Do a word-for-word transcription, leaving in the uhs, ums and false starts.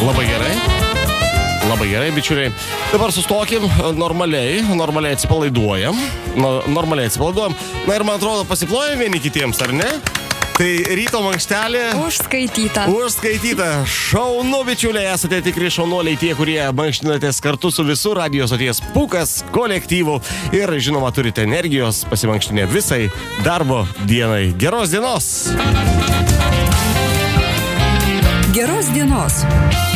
Labai gerai. Labai gerai, bičiuliai. Dabar sustokim normaliai, normaliai atsipalaiduojam. No, normaliai atsipalaiduojam. Na ir man atrodo, pasiplojam vieni kitiems, ar ne? Tai ryto mankštelė. Užskaityta. Užskaityta. Šaunu, bičiuliai, esate tikri šaunuoliai tie, kurie mankštinatės kartu su visų radijo stoties Pūkas kolektyvu. Ir, žinoma, turite energijos pasimankštinę visai darbo dienai. Geros dienos. Geros dienos.